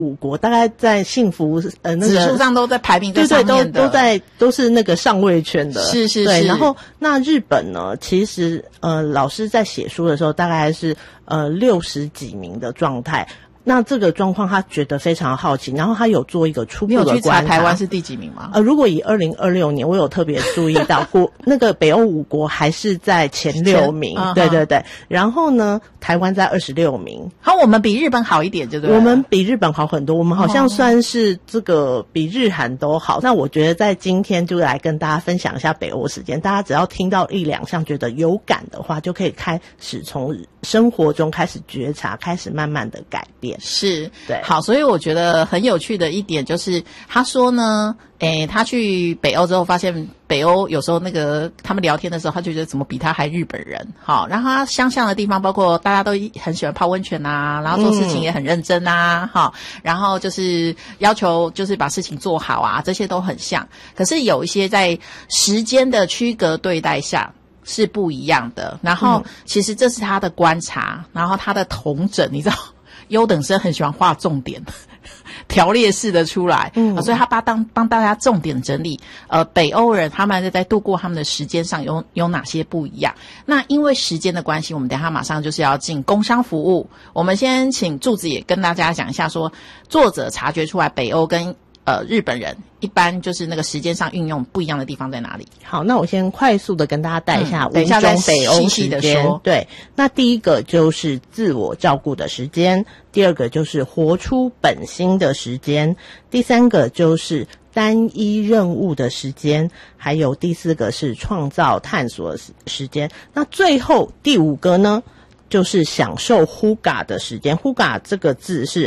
5国大概在幸福那个指数上都在排名在上面的， 对，都是那个上位圈的， 是。 对，然后那日本呢，其实老师在写书的时候大概是60几名的状态。那这个状况他觉得非常好奇，然后他有做一个初步的观察。 你有去查台湾是第几名吗？ 如果以2026年，我有特别注意到那个北欧5国还是在前6名，对。然后呢，台湾在26名。 好，我们比日本好一点，对不对？ 我们比日本好很多，我们好像算是这个比日韩都好。那我觉得在今天就来跟大家分享一下北欧时间，大家只要听到1-2项觉得有感的话，就可以开始从生活中开始觉察，开始慢慢的改变。 是， 对， 好，所以我觉得很有趣的一点就是他说呢，他去北欧之后发现北欧有时候那个他们聊天的时候，他就觉得怎么比他还日本人。好，然后他相像的地方包括大家都很喜欢泡温泉啊，然后做事情也很认真啊，好，然后就是要求就是把事情做好啊，这些都很像。可是有一些在时间的区隔对待下是不一样的，然后其实这是他的观察，然后他的统整，你知道优等生很喜欢画重点条列式的出来，所以他帮大家重点整理北欧人他们在度过他们的时间上有哪些不一样。那因为时间的关系，我们等一下马上就是要进工商服务，我们先请柱子也跟大家讲一下说作者察觉出来北欧跟日本人一般就是那个时间上运用不一样的地方在哪里。 好，那我先快速的跟大家带一下等一下再北欧时间。对，那第一个就是自我照顾的时间，第二个就是活出本心的时间，第三个就是单一任务的时间，还有第四个是创造探索的时间。那最后第5个呢，就是享受 Hygge 的时间。 Hygge 这个字是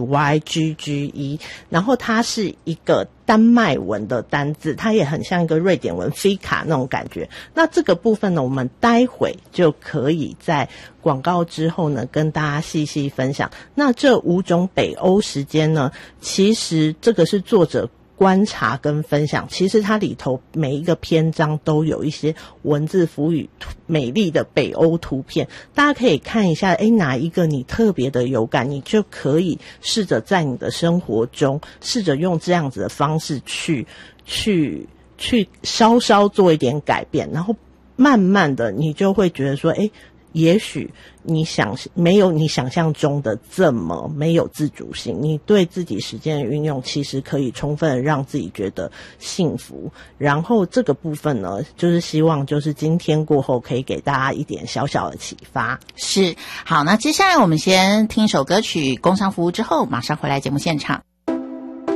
HYGGE， 然后它是一个丹麦文的单字，它也很像一个瑞典文 Fika 那种感觉。那这个部分呢，我们待会就可以在广告之后呢跟大家细细分享。那这5种北欧时间呢，其实这个是作者观察跟分享，其实它里头每一个篇章都有一些文字辅以美丽的北欧图片，大家可以看一下，哪一个你特别的有感，你就可以试着在你的生活中试着用这样子的方式去稍稍做一点改变，然后慢慢的你就会觉得说，也许没有你想象中的这么没有自主性，你对自己时间的运用其实可以充分的让自己觉得幸福。然后这个部分呢，就是希望就是今天过后可以给大家一点小小的启发。 是，好，那接下来我们先听首歌曲工商服务之后马上回来节目现场。